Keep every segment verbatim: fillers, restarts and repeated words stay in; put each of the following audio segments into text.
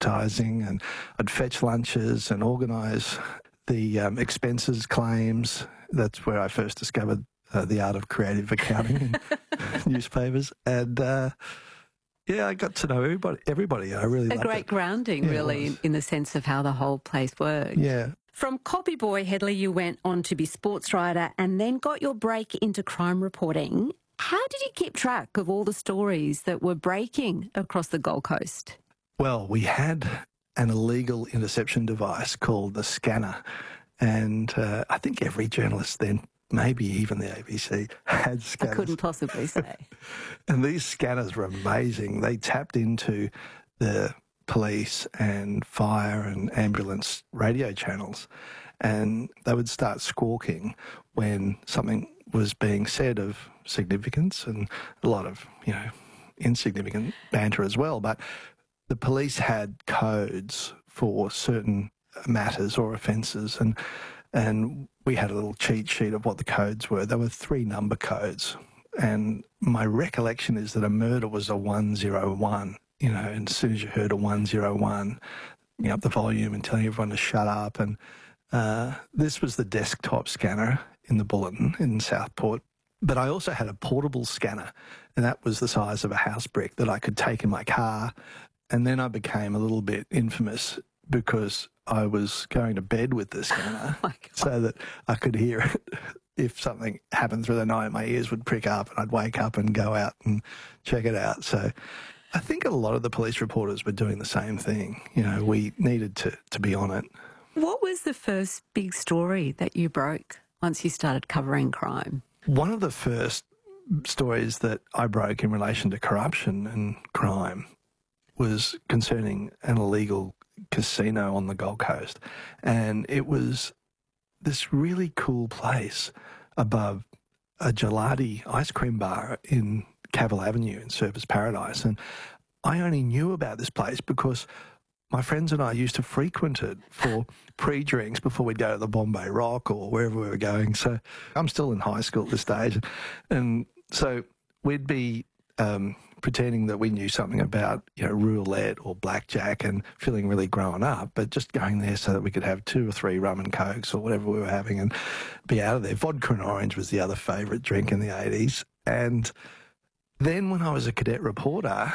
advertising, and I'd fetch lunches and organise the um, expenses claims. That's where I first discovered uh, the art of creative accounting in newspapers. And, uh, yeah, I got to know everybody. everybody. I really A loved great it. grounding, Yeah, really, in, in the sense of how the whole place worked. Yeah. From copy boy, Hedley, you went on to be sports writer and then got your break into crime reporting. How did you keep track of all the stories that were breaking across the Gold Coast? Well, we had an illegal interception device called the scanner, and uh, I think every journalist then, maybe even the A B C, had scanners. I couldn't possibly say. And these scanners were amazing. They tapped into the police and fire and ambulance radio channels, and they would start squawking when something was being said of significance, and a lot of, you know, insignificant banter as well. But the police had codes for certain matters or offences, and and we had a little cheat sheet of what the codes were. There were three number codes, and my recollection is that a murder was a one zero one. You know, and as soon as you heard a one zero one, you know, up the volume and telling everyone to shut up. And uh, this was the desktop scanner in the Bulletin in Southport. But I also had a portable scanner, and that was the size of a house brick that I could take in my car. And then I became a little bit infamous because I was going to bed with the scanner oh so that I could hear it. If something happened through the night, my ears would prick up and I'd wake up and go out and check it out. So I think a lot of the police reporters were doing the same thing. You know, we needed to, to be on it. What was the first big story that you broke once you started covering crime? One of the first stories that I broke in relation to corruption and crime was concerning an illegal casino on the Gold Coast. And it was this really cool place above a gelati ice cream bar in Cavill Avenue in Surfers Paradise. And I only knew about this place because my friends and I used to frequent it for pre-drinks before we'd go to the Bombay Rock or wherever we were going. So I'm still in high school at this stage. And so we'd be um, pretending that we knew something about, you know, roulette or blackjack and feeling really grown up, but just going there so that we could have two or three rum and cokes or whatever we were having and be out of there. Vodka and orange was the other favourite drink in the eighties. And then when I was a cadet reporter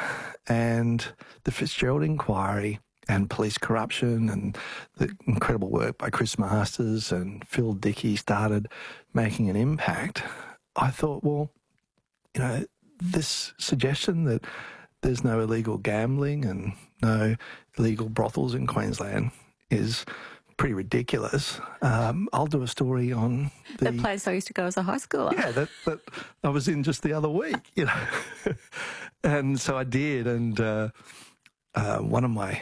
and the Fitzgerald inquiry and police corruption and the incredible work by Chris Masters and Phil Dickey started making an impact, I thought, well, you know, this suggestion that there's no illegal gambling and no illegal brothels in Queensland is pretty ridiculous. Um, I'll do a story on the... The place I used to go as a high schooler. Yeah, that, that I was in just the other week, you know. And so I did, and uh, uh, one of my...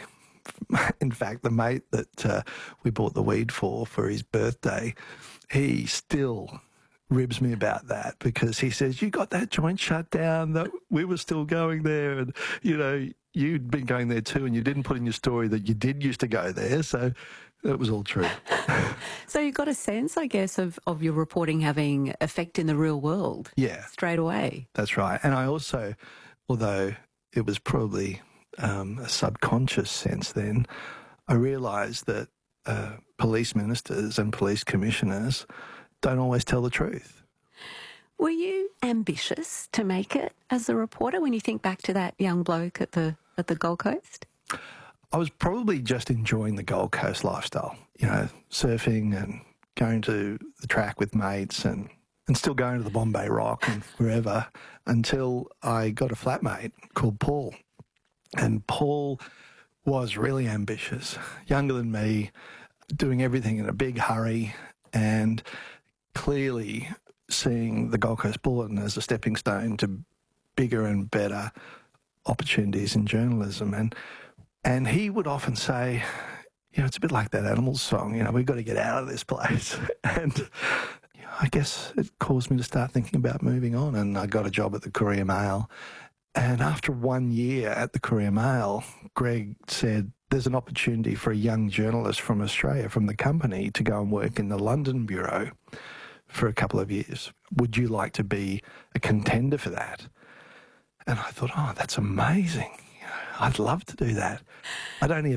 In fact, the mate that uh, we bought the weed for for his birthday, he still ribs me about that because he says, you got that joint shut down, that we were still going there, and, you know, you'd been going there too, and you didn't put in your story that you did used to go there, so it was all true. So you got a sense, I guess, of, of your reporting having effect in the real world. Yeah. Straight away. That's right. And I also, although it was probably um, a subconscious sense then, I realised that uh, police ministers and police commissioners don't always tell the truth. Were you ambitious to make it as a reporter when you think back to that young bloke at the at the Gold Coast? I was probably just enjoying the Gold Coast lifestyle, you know, surfing and going to the track with mates and, and still going to the Bombay Rock and wherever until I got a flatmate called Paul. And Paul was really ambitious, younger than me, doing everything in a big hurry and clearly seeing the Gold Coast Bulletin as a stepping stone to bigger and better opportunities in journalism. And and he would often say, you know, it's a bit like that Animals song, you know, we've got to get out of this place. And you know, I guess it caused me to start thinking about moving on. And I got a job at the Courier Mail. And after one year at the Courier Mail, Greg said, there's an opportunity for a young journalist from Australia, from the company, to go and work in the London bureau for a couple of years. Would you like to be a contender for that? And I thought, oh, that's amazing. I'd love to do that. I'd only